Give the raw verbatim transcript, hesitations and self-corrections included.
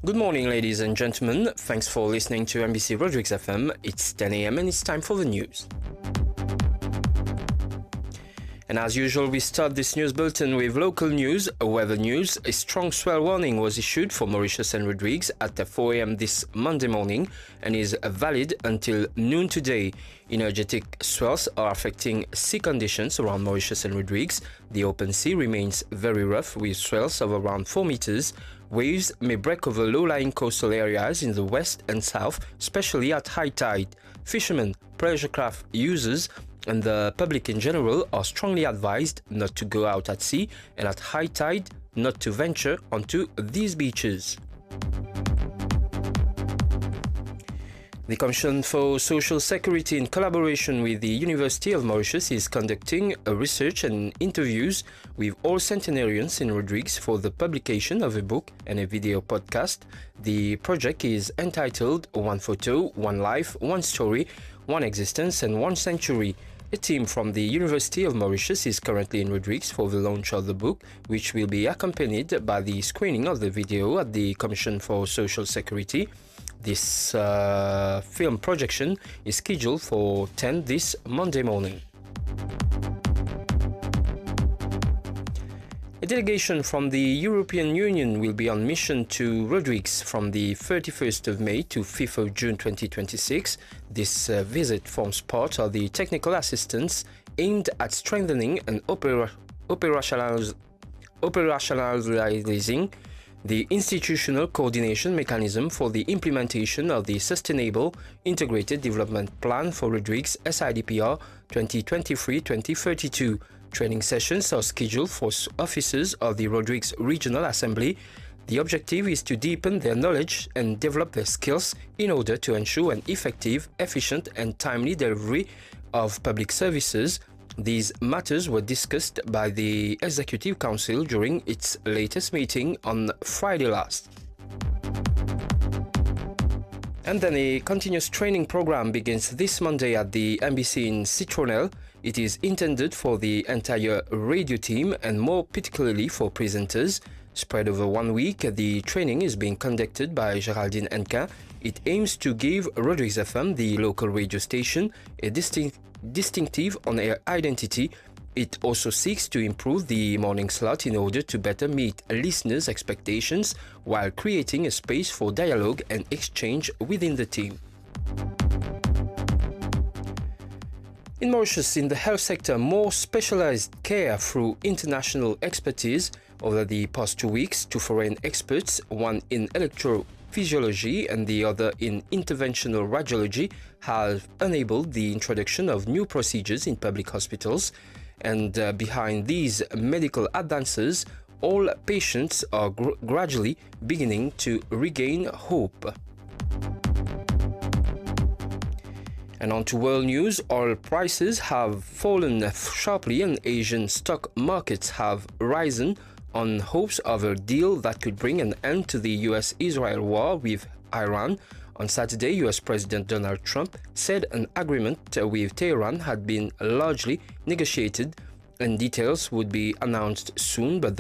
Good morning, ladies and gentlemen. Thanks for listening to M B C Rodrigues F M. It's ten a m and it's time for the news. And as usual, we start this news bulletin with local news, weather news. A strong swell warning was issued for Mauritius and Rodrigues at four a m this Monday morning and is valid until noon today. Energetic swells are affecting sea conditions around Mauritius and Rodrigues. The open sea remains very rough with swells of around four meters. Waves may break over low-lying coastal areas in the west and south, especially at high tide. Fishermen, pleasure craft users, and the public in general are strongly advised not to go out at sea and at high tide not to venture onto these beaches. The Commission for Social Security, in collaboration with the University of Mauritius, is conducting a research and interviews with all centenarians in Rodrigues for the publication of a book and a video podcast. The project is entitled One Photo, One Life, One Story, One Existence and One Century. A team from the University of Mauritius is currently in Rodrigues for the launch of the book, which will be accompanied by the screening of the video at the Commission for Social Security. This uh, film projection is scheduled for ten this Monday morning. A delegation from the European Union will be on mission to Rodrigues from the thirty-first of May to fifth of June twenty twenty-six. This uh, visit forms part of the technical assistance aimed at strengthening and opera- operationaliz- operationalizing the institutional coordination mechanism for the implementation of the Sustainable Integrated Development Plan for Rodrigues S I D P R twenty twenty-three to twenty thirty-two. Training sessions are scheduled for officers of the Rodrigues Regional Assembly. The objective is to deepen their knowledge and develop their skills in order to ensure an effective, efficient and timely delivery of public services. These matters were discussed by the Executive Council during its latest meeting on Friday last. And then a continuous training program begins this Monday at the M B C in Citronelle. It is intended for the entire radio team and more particularly for presenters. Spread over one week, the training is being conducted by Géraldine Hennequin. It aims to give Rodrigues F M, the local radio station, a distinct, distinctive on-air identity. It also seeks to improve the morning slot in order to better meet listeners' expectations while creating a space for dialogue and exchange within the team. In Mauritius, in the health sector, more specialized care through international expertise. Over the past two weeks, two foreign experts, one in electrophysiology and the other in interventional radiology, have enabled the introduction of new procedures in public hospitals. And uh, behind these medical advances, all patients are gr- gradually beginning to regain hope. And on to world news, oil prices have fallen sharply and Asian stock markets have risen on hopes of a deal that could bring an end to the U S Israel war with Iran. On Saturday, U S President Donald Trump said an agreement with Tehran had been largely negotiated and details would be announced soon, but